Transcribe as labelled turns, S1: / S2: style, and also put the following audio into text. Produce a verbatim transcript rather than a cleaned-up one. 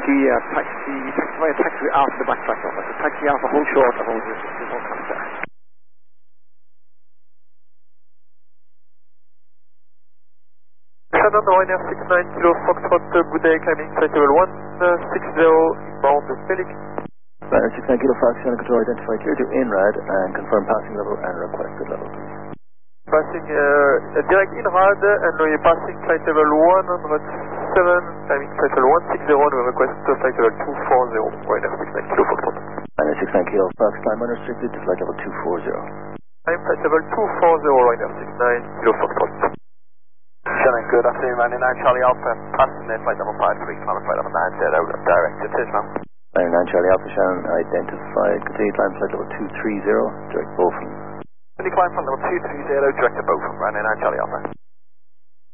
S1: taxi, uh, taxi, taxi, taxi after the backtrack office. Taxi after hold short, I hold this, this one comes there.
S2: Shannon, Ryanair six nine Kilo Foxtrot, uh, good day, climbing flight level one sixty, inbound Felix.
S3: Ryanair six nine Kilo Fox, Shannon Control, identify clear to INRAD and confirm passing level and requested level, please.
S2: Passing uh, direct INRAD and we're passing flight level one oh seven, climbing flight level one sixty, and we request flight level two forty, Ryanair six nine Kilo Foxtrot.
S3: Ryanair six nine Kilo Fox, climb unrestricted to flight level two forty.
S2: Climb flight level two forty, Ryanair six nine Kilo Foxtrot.
S4: Shannon, good afternoon, Ryanair nine Charlie Alpha, passing in flight level five three, climb flight level nine zero, direct to Tisman.
S3: Ryanair nine Charlie Alpha, Shannon, identified, continue climb flight level two thirty, direct Beaufort.
S4: Continue climb flight level two three zero, direct to Beaufort, Ryanair nine Charlie Alpha.